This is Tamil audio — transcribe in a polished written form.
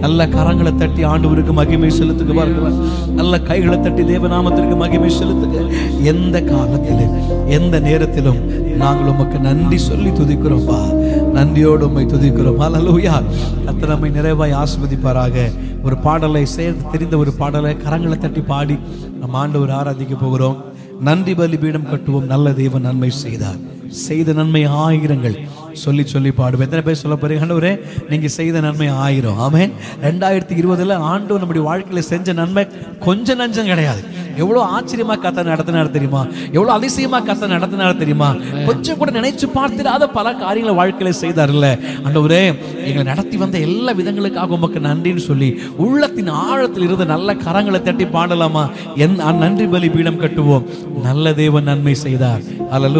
நல்ல கரங்களை தட்டி ஆண்டவருக்கு மகிமை செலுத்துக்கு பார்க்கலாம். நல்ல கைகளை தட்டி தேவநாமத்திற்கு மகிமை செலுத்துங்க. எந்த காலத்திலும் எந்த நேரத்திலும் நாங்கள் உமக்கு நன்றி சொல்லி துதிக்கிறோம்பா. நன்றியோடு உம்மை துதிக்கிறோம். ஹல்லேலூயா. கர்த்தர் நம்மை நிறைவாய் ஆசீர்வதிப்பாராக. ஒரு பாடலை சேர்ந்து தெரிந்த ஒரு பாடலை கரங்களை தட்டி பாடி நம்ம ஆண்டவர் ஆராதிக்க போகிறோம். நன்றி பலி பீடம் கட்டுவோம். நல்ல தேவன் நன்மை செய்தார், செய்த நன்மை ஆயிரங்கள் சொல்லி சொல்லி பாடுவோம். எத்தனை பேர் சொல்ல போறீங்க? ஆண்டவரே நீங்க செய்த நன்மை 1000. ஆமென். 2020 ஆண்டவர் நம்முடைய வாழ்க்கையில செஞ்ச நன்மை கொஞ்சம் நஞ்சம் கிடையாது. எவ்வளவு ஆச்சரியமா கர்த்தர் நடத்தினார் தெரியுமா? எவ்வளவு அதிசயமா கர்த்தர் நடத்தினார் தெரியுமா? கொஞ்சம் கூட நினைச்சு பார்த்திராத பல காரியங்களை வாழ்க்கையில செய்தார்ல. ஆண்டவரே எங்களை நடத்தி வந்த எல்லா விதங்களுக்காக உமக்கு நன்றின்னு சொல்லி உள்ளத்தின் ஆழத்தில் இருந்து நல்ல கரங்களை தட்டி பாடலாமா? நன்றி பலி பீடம் கட்டுவோம். நல்ல தேவன் நன்மை செய்தார். அல்லேலூயா.